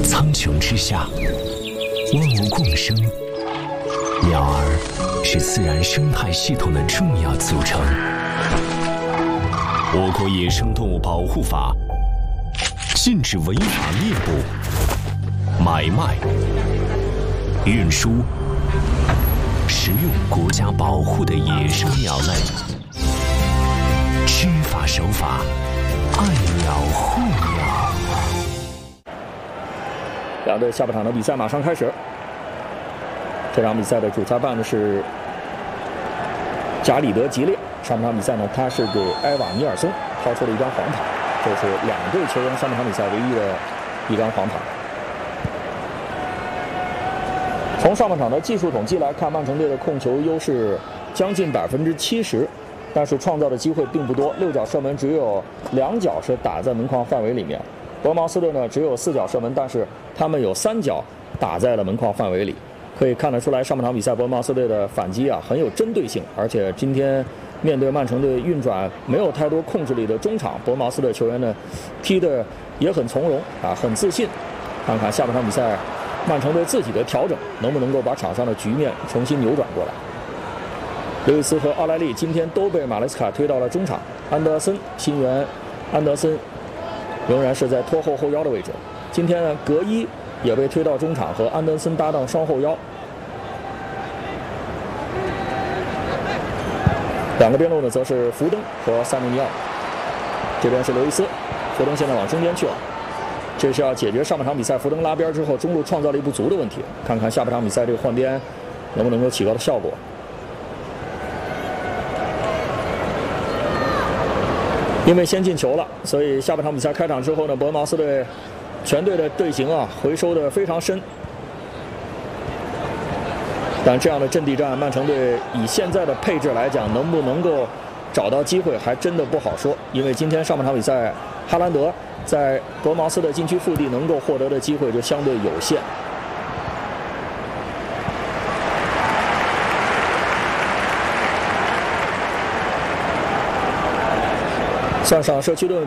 苍穹之下，万物共生，鸟儿是自然生态系统的重要组成。我国野生动物保护法禁止违法猎捕、买卖、运输、食用国家保护的野生鸟类。知法守法，爱鸟护鸟。 两队下半场的比赛马上开始。这场比赛的主裁判呢是贾里德·吉列。上半场比赛呢，他是给埃瓦·尼尔松抛出了一张黄牌，这是两队球员上半场比赛唯一的一张黄牌。从上半场的技术统计来看，曼城队的控球优势将近70%，但是创造的机会并不多，6脚射门只有2脚是打在门框范围里面。伯恩茅斯队呢只有4脚射门，但是他们有3脚打在了门框范围里。可以看得出来，上半场比赛伯恩茅斯队的反击很有针对性，而且今天面对曼城队运转没有太多控制力的中场，伯恩茅斯的球员呢踢得也很从容很自信。看看下半场比赛曼城队自己的调整能不能够把场上的局面重新扭转过来。刘易斯和奥莱利今天都被马雷斯卡推到了中场，新援安德森仍然是在拖后后腰的位置。今天呢，格伊也被推到中场，和安德森搭档双后腰。两个边路呢，则是福登和塞内尼奥。这边是刘易斯，福登现在往中间去了。这是要解决上半场比赛福登拉边之后中路创造力不足的问题。看看下半场比赛这个换边能不能够起到的效果。因为先进球了，所以下半场比赛开场之后呢，伯恩茅斯队全队的队形回收的非常深。但这样的阵地战，曼城队以现在的配置来讲，能不能够找到机会，还真的不好说。因为今天上半场比赛，哈兰德在伯恩茅斯的禁区腹地能够获得的机会就相对有限。上社区盾